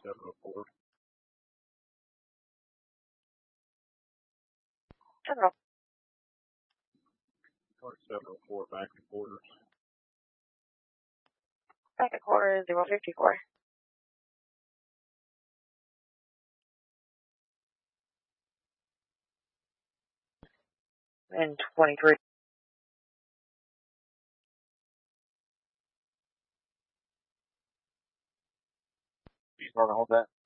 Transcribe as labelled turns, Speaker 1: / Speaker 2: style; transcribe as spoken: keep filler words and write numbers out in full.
Speaker 1: seven oh four.
Speaker 2: General.
Speaker 1: seven oh four back to quarters.
Speaker 2: Back at quarters, zero fifty-four. And twenty-three.
Speaker 3: You want to hold that?